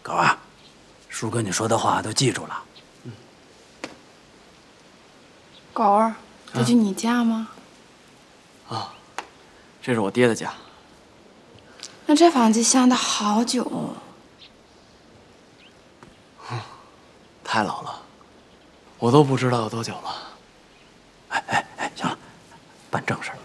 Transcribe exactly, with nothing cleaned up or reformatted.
狗啊，叔跟你说的话都记住了。 嗯。 狗儿，这是你家吗？ 啊，这是我爹的家。 那这房子相的好久哦。 嗯，太老了，我都不知道有多久了。 哎哎哎，行了，办正事了。